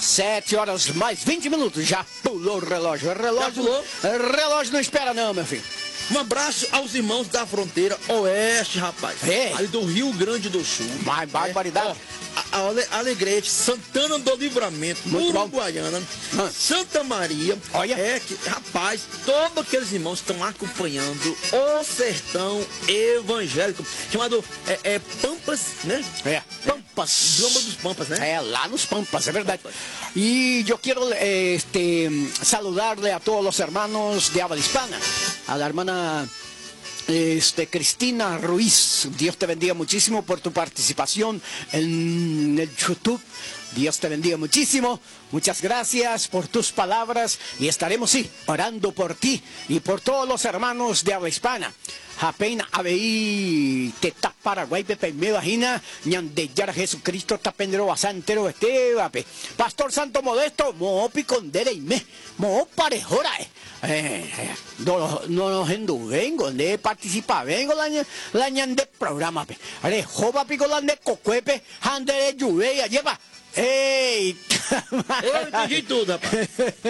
7 horas mais 20 minutos. Já pulou o relógio. Relógio não espera não, meu filho. Um abraço aos irmãos da fronteira oeste, rapaz. Ali do Rio Grande do Sul. Mais barbaridade. Alegrete, Santana do Livramento, Uruguaiana, Santa Maria. Olha. Rapaz, todos aqueles irmãos estão acompanhando o sertão evangélico, chamado Pampas, né? Pampas. Lomba dos Pampas, né? Lá nos Pampas, é verdade. E eu quero saludarle a todos los hermanos de habla hispana, a la hermana Cristina Ruiz. Dios te bendiga muchísimo por tu participación en el YouTube. Dios te bendiga muchísimo. Muchas gracias por tus palabras y estaremos, sí, orando por ti y por todos los hermanos de habla hispana. Apenas aveí teta Paraguay pepe me imagina ñandeyar Jesucristo tapendero basantero vape. Pastor Santo Modesto mo picondere y me mo parejora no nos vengo de participar vengo la ñande programa pe ale joba picolande cocuepe handere lluveia lleva. Ei! Eu entendi tudo, rapaz.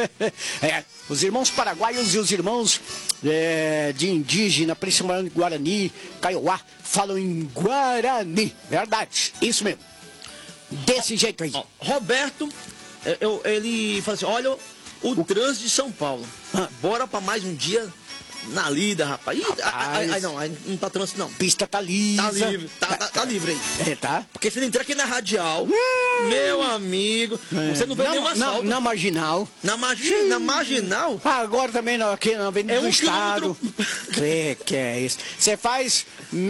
Os irmãos paraguaios e os irmãos de indígena, principalmente Guarani, Kaiowá, falam em Guarani. Verdade, isso mesmo. Desse jeito aí. Roberto, ele fala assim, olha o trânsito de São Paulo. Bora pra mais um dia na lida, rapaz. Aí não tá trânsito, não. Pista tá lisa. Tá livre aí. Tá. Porque se ele entrar aqui na radial, meu amigo, você não vê nenhum assalto. Na marginal. Na marginal? Agora também aqui na Avenida do Estado. Que é isso? Você faz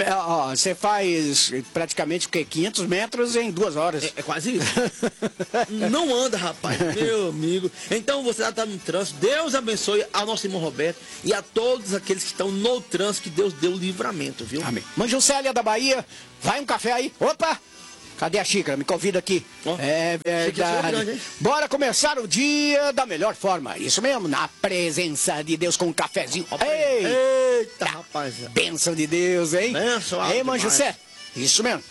praticamente o quê? 500 metros em 2 horas. É quase isso. Não anda, rapaz, meu amigo. Então você tá no trânsito. Deus abençoe ao nosso irmão Roberto e a todos aqueles que estão no trânsito, que Deus deu livramento, viu? Amém. Manjo Célia da Bahia, vai um café aí. Opa! Cadê a xícara? Me convida aqui. É verdade. Bora começar o dia da melhor forma. Isso mesmo, na presença de Deus com um cafezinho. Eita, rapaz. Bênção de Deus, hein? Bênção. Ei, Manjo Célia. Isso mesmo.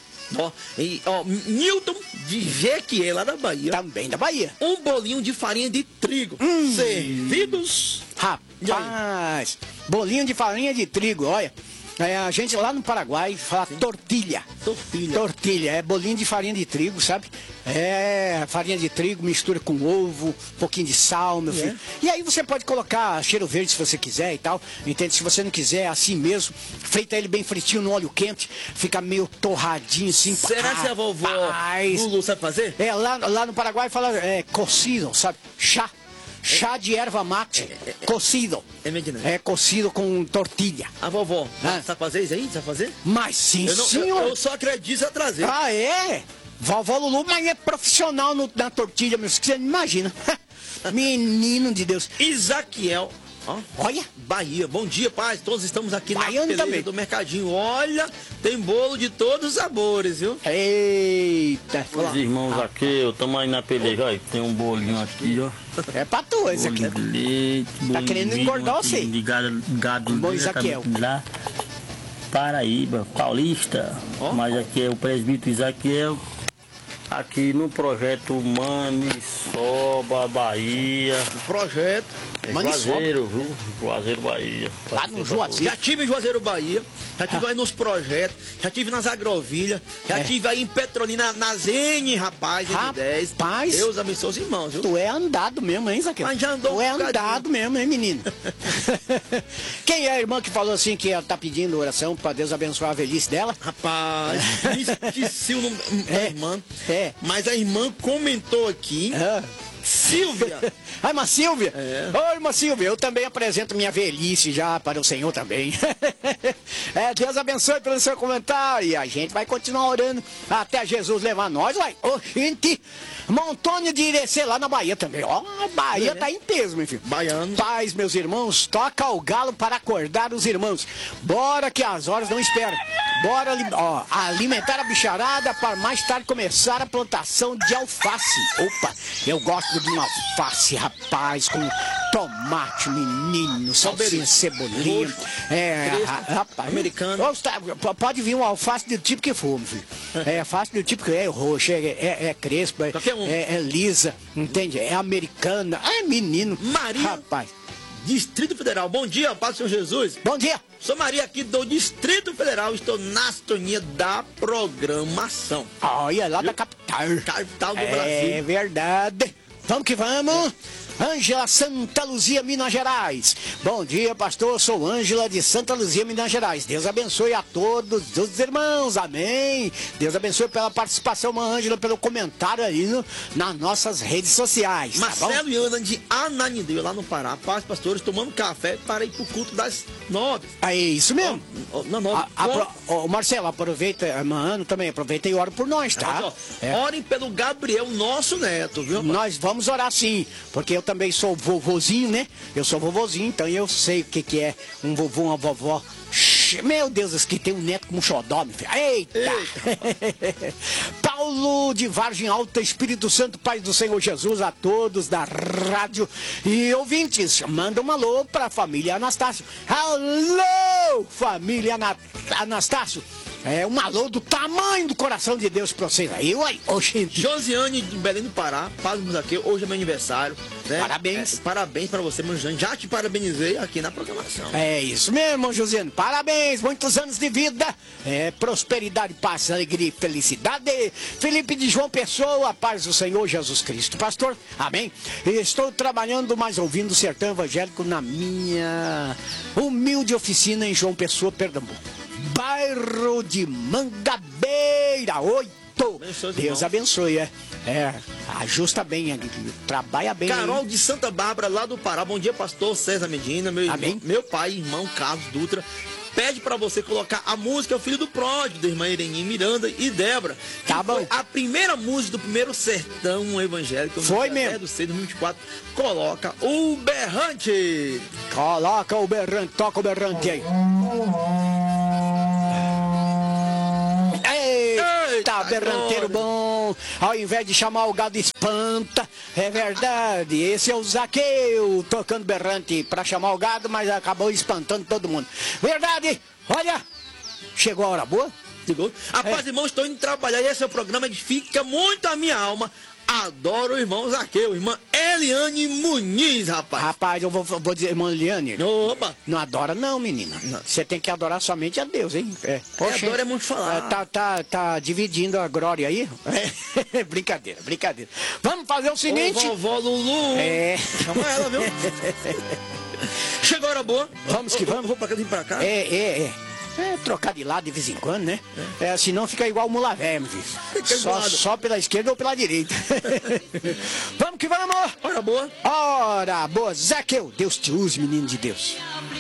Newton de Jequié, lá da Bahia. Também da Bahia. Um bolinho de farinha de trigo. Servidos. Rapaz, bolinho de farinha de trigo, olha. A gente lá no Paraguai fala tortilha. Tortilha, é bolinho de farinha de trigo, sabe? Farinha de trigo, mistura com ovo, um pouquinho de sal, meu filho. E aí você pode colocar cheiro verde se você quiser e tal, entende? Se você não quiser, assim mesmo, frita ele bem fritinho no óleo quente, fica meio torradinho assim. Será que a vovó Lulu sabe fazer? Lá no Paraguai fala cocido, sabe? Chá de erva mate, cocido. É cocido com tortilha. A vovó, sabe fazer isso aí? Sabe fazer? Mas sim, senhor. Eu só acredito se trazer. Ah, é? Vovó Lulu, mas é profissional na tortilha, meu. Você imagina. Menino de Deus. Isaquiel. Olha. Bahia. Bom dia, paz. Todos estamos aqui Baiano na peleira do mercadinho. Olha, tem bolo de todos os sabores, viu? Eita. Os irmãos aqui, estamos aí na peleira. Olha, tem um bolinho aqui, ó. É pra tu esse aqui. De leite, tá querendo engordar você. De gado bom Isaquiel. Lá, Paraíba, Paulista. Mas aqui é o presbítero Isaquiel. Aqui no projeto Maniçoba, Bahia. O projeto Juazeiro, viu? Juazeiro, Bahia. Lá no Juazeiro. Já tive em Juazeiro, Bahia. Já tive aí nos projetos. Já tive nas Agrovilhas. Já tive aí em Petrolina, na N, rapaz. Rapaz. Deus abençoe os irmãos, viu? Tu é andado mesmo, hein, Zaqueu? Mas já andou. Tu é andado mesmo, hein, menino? Quem é a irmã que falou assim que ela tá pedindo oração pra Deus abençoar a velhice dela? Rapaz, esqueci o nome da irmã. Mas a irmã comentou aqui. Silvia. A irmã Silvia? Ô, irmã Silvia, eu também apresento minha velhice já para o Senhor também. Deus abençoe pelo seu comentário. E a gente vai continuar orando até Jesus levar nós, vai. Ô, gente, Montônio de Irecê lá na Bahia também. Ó, a Bahia tá em peso, meu filho. Baiano. Paz, meus irmãos, toca o galo para acordar os irmãos. Bora que as horas não esperam. Bora alimentar a bicharada para mais tarde começar a plantação de alface. Opa, eu gosto de uma alface, rapaz, com tomate, menino, salsinha, cebolinha. Rapaz, americano. Pode vir um alface do tipo que for, meu filho. É alface do tipo que é roxa, é crespa, é lisa, entende? É americana. É menino. Maria. Rapaz. Distrito Federal. Bom dia, Paz do Senhor Jesus. Bom dia. Sou Maria aqui do Distrito Federal. Estou na sintonia da programação. Olha, lá da capital. Capital do Brasil. É verdade. Vamos que vamos. Ângela, Santa Luzia, Minas Gerais. Bom dia, pastor. Sou Ângela de Santa Luzia, Minas Gerais. Deus abençoe a todos os irmãos. Amém. Deus abençoe pela participação, Ângela, pelo comentário aí nas nossas redes sociais. Marcelo e Ana de Ananindeua, lá no Pará. Paz, pastores, tomando café para ir pro culto das 9. É isso mesmo. Na 9. Marcelo, aproveita, Ana também, aproveita e ora por nós, tá? Orem pelo Gabriel, nosso neto, viu? Nós vamos orar sim, porque eu também sou vovozinho, né? Eu sou vovozinho, então eu sei o que é um vovô, uma vovó. Meu Deus, esse que tem um neto como um xodó, meu filho. Eita! Paulo de Vargem Alta, Espírito Santo, Pai do Senhor Jesus, a todos da rádio e ouvintes. Manda um alô pra família Anastácio. Alô, família Anastácio. É um alô do tamanho do coração de Deus pra vocês aí, uai. Josiane de Belém do Pará, Paz aqui, hoje é meu aniversário. Né? Parabéns. Parabéns pra você, meu Josiane. Já te parabenizei aqui na programação. É isso mesmo, Josiane. Parabéns, muitos anos de vida. Prosperidade, paz, alegria e felicidade. Felipe de João Pessoa, a paz do Senhor Jesus Cristo. Pastor, amém. Estou trabalhando, mas ouvindo o Sertão Evangélico na minha humilde oficina em João Pessoa, Pernambuco. Bairro de Mangabeira, 8. Deus abençoe, ajusta bem, trabalha bem. Carol aí. de Santa Bárbara, lá do Pará. Bom dia, pastor César Medina, meu pai, irmão Carlos Dutra. Pede pra você colocar a música O Filho do Pródigo, da irmã Irene Miranda e Débora. Tá bom. A primeira música do primeiro sertão evangélico. Foi mesmo. Do 6 de 2024. Coloca o berrante. Coloca o berrante, toca o berrante aí. Eita, berranteiro bom. Ao invés de chamar o gado espanta. É verdade. Esse é o Zaqueu tocando berrante pra chamar o gado, mas acabou espantando todo mundo. Verdade. Olha, chegou a hora boa. Chegou. Rapaz, irmãos, estou indo trabalhar e esse é o programa edifica muito a minha alma. Adoro o irmão Zaqueu, irmã Eliane Muniz, rapaz. Rapaz, eu vou dizer, irmã Eliane. Opa! Não adora não, menina. Você tem que adorar somente a Deus, hein? Adora é muito falar. Tá dividindo a glória aí? Brincadeira. Vamos fazer o seguinte. Vovó Lulu. Chama ela, viu? Chegou a hora boa. Vamos que vamos. Vou pra cá, vem pra cá. Trocar de lado de vez em quando, né? Senão fica igual mula velha, meu filho. Só pela esquerda ou pela direita. Vamos que vamos! Hora boa. Hora boa. Zaqueu, Deus te use, menino de Deus.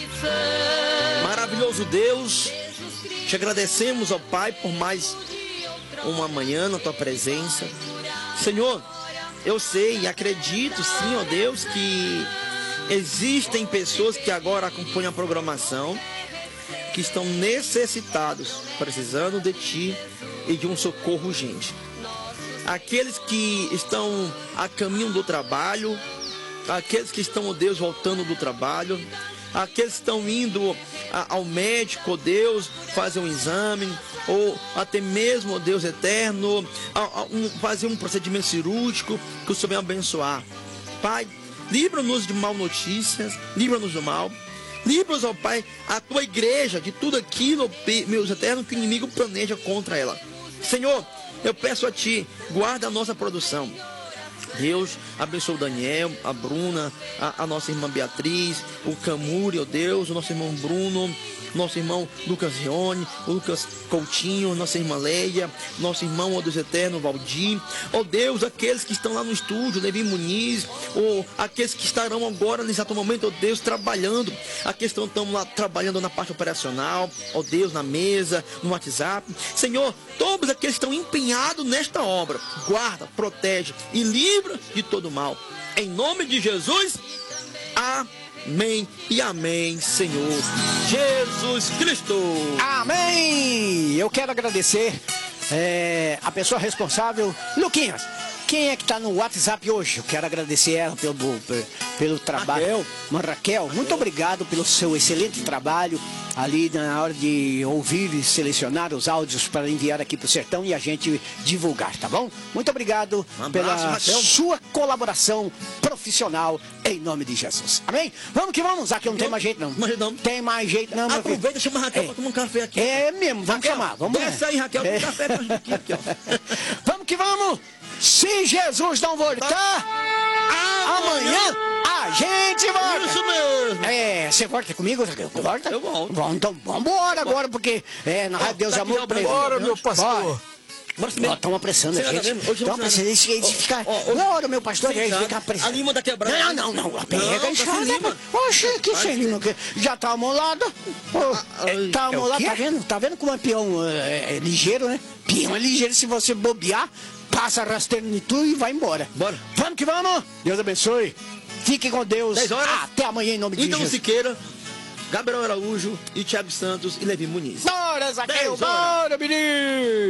Maravilhoso Deus, te agradecemos, ó Pai, por mais uma manhã na tua presença. Senhor, eu sei e acredito sim, ó Deus, que existem pessoas que agora acompanham a programação, que estão necessitados, precisando de Ti e de um socorro urgente. Aqueles que estão a caminho do trabalho, aqueles que estão, ó Deus, voltando do trabalho, aqueles que estão indo ao médico, ó Deus, fazer um exame, ou até mesmo, ó Deus eterno, fazer um procedimento cirúrgico, que o Senhor venha abençoar. Pai, livra-nos de mal notícias, livra-nos do mal. Livra-nos, ó Pai, a tua igreja de tudo aquilo, meus eternos, que o inimigo planeja contra ela. Senhor, eu peço a Ti, guarda a nossa produção. Deus, abençoe o Daniel, a Bruna, a nossa irmã Beatriz, o Camuri, ó Deus, o nosso irmão Bruno, nosso irmão Lucas Rione, o Lucas Coutinho, nossa irmã Leia, nosso irmão, ó Deus eterno, Valdir, ó Deus, aqueles que estão lá no estúdio, Levi Muniz, ou aqueles que estarão agora nesse exato momento, ó Deus, trabalhando, aqueles que estão lá trabalhando na parte operacional, ó Deus, na mesa, no WhatsApp, Senhor, todos aqueles que estão empenhados nesta obra, guarda, protege e livra de todo mal, em nome de Jesus, amém e amém, Senhor Jesus Cristo. Amém. Eu quero agradecer a pessoa responsável, Luquinhas, quem é que está no WhatsApp hoje? Eu quero agradecer ela pelo trabalho. Raquel, muito obrigado pelo seu excelente trabalho ali na hora de ouvir e selecionar os áudios para enviar aqui para o Sertão e a gente divulgar, tá bom? Muito obrigado pela sua colaboração profissional em nome de Jesus. Amém? Vamos que vamos, aqui não tem mais jeito não. Tem mais jeito não. Aproveita e chama a Raquel para tomar um café aqui. É mesmo, vamos chamar. Vamos desce aí, Raquel, com café pra gente aqui, ó. Vamos que vamos! Se Jesus não voltar, amanhã a gente volta. Isso mesmo. Você volta comigo, Raquel? Volta? Eu volto. Bom, então vamos embora agora, porque na Rádio Deus Amor. Bora, meu pastor. Estão apressando a gente. Estão apressando a gente ficar. Bora, meu pastor, a gente fica apressando. A lima da quebrada. Não. Pega e chama. Oxe, que sem lima. Já tá amolada. Tá amolada, tá vendo? Tá vendo como é peão ligeiro, né? Peão é ligeiro, se você bobear, passa rasteiro em tudo e vai embora. Bora. Vamos que vamos. Deus abençoe. Fique com Deus. 10 horas. Até amanhã em nome de Jesus. Siqueira, Gabriel Araújo e Thiago Santos e Levi Muniz. Bora, Zaqueu. Bora, menino.